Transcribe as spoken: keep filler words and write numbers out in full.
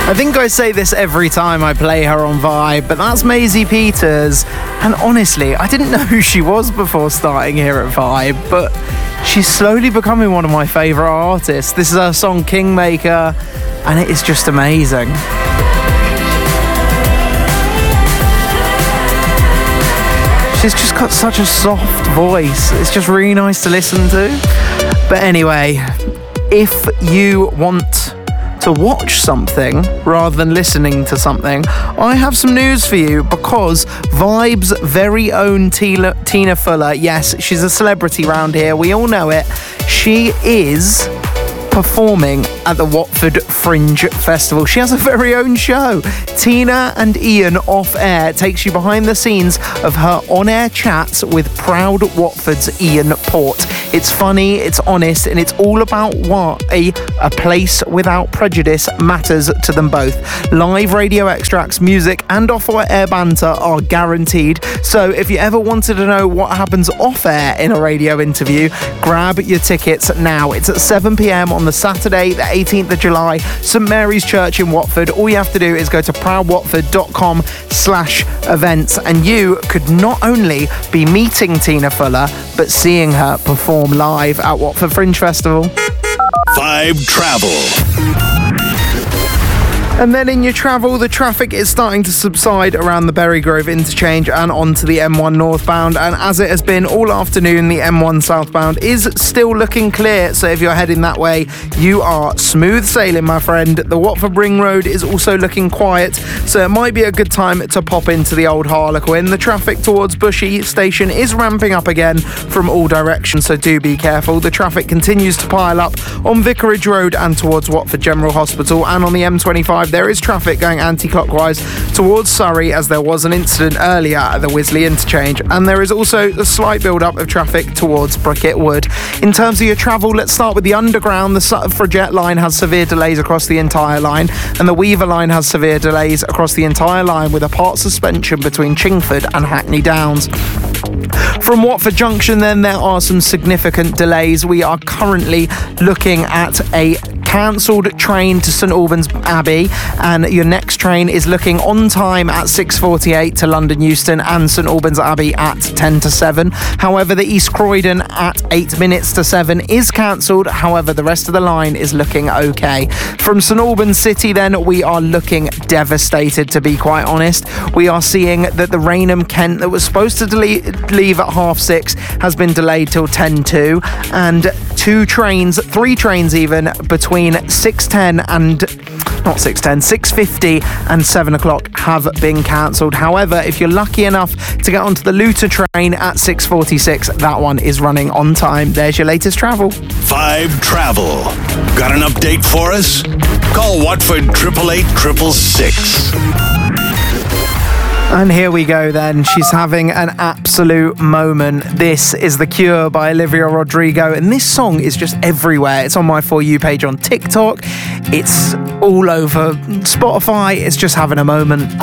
I think I say this every time I play her on Vibe, but that's Maisie Peters. And honestly, I didn't know who she was before starting here at Vibe, but she's slowly becoming one of my favourite artists. This is her song Kingmaker, and it is just amazing. She's just got such a soft voice. It's just really nice to listen to. But anyway, if you want to watch something rather than listening to something, I have some news for you, because Vibe's very own Tina, Tina Fuller, yes, she's a celebrity round here, we all know it, she is performing at the Watford Fringe Festival. She has a very own show. Tina and Ian Off Air takes you behind the scenes of her on-air chats with proud Watford's Ian Port. It's funny, it's honest, and it's all about what a, a place without prejudice matters to them both. Live radio extracts, music, and off-air banter are guaranteed. So if you ever wanted to know what happens off-air in a radio interview, grab your tickets now. It's at seven p.m. on the Saturday, the eighteenth of July, St Mary's Church in Watford. All you have to do is go to proudwatford.com slash events, and you could not only be meeting Tina Fuller, but seeing her perform live at Watford Fringe Festival. Vibe Travel. And then in your travel, the traffic is starting to subside around the Berry Grove interchange and onto the M one northbound. And as it has been all afternoon, the M one southbound is still looking clear. So if you're heading that way, you are smooth sailing, my friend. The Watford Ring Road is also looking quiet, so it might be a good time to pop into the old Harlequin. The traffic towards Bushy Station is ramping up again from all directions, so do be careful. The traffic continues to pile up on Vicarage Road and towards Watford General Hospital, and on the M twenty-five there is traffic going anti-clockwise towards Surrey, as there was an incident earlier at the Wisley interchange, and there is also a slight build-up of traffic towards Bricket Wood. In terms of your travel, let's start with the Underground. The Suffragette line has severe delays across the entire line, and the Weaver line has severe delays across the entire line, with a part suspension between Chingford and Hackney Downs. From Watford Junction then, there are some significant delays. We are currently looking at a cancelled train to St Albans Abbey, and your next train is looking on time at six forty-eight to London Euston and St Albans Abbey at ten to seven. However, the East Croydon at eight minutes to seven is cancelled. However, the rest of the line is looking okay. From St Albans City then, we are looking devastated, to be quite honest. We are seeing that the Rainham Kent that was supposed to dele- leave at half six has been delayed till ten to, and two trains, three trains even, between six ten and not six ten, six fifty and seven o'clock have been cancelled. However, if you're lucky enough to get onto the Luton train at six forty-six, that one is running on time. There's your latest travel. Vibe Travel. Got an update for us? Call Watford eight eight eight six six. And here we go then. She's having an absolute moment. This is The Cure by Olivia Rodrigo, and this song is just everywhere. It's on my For You page on TikTok. It's all over Spotify. It's just having a moment.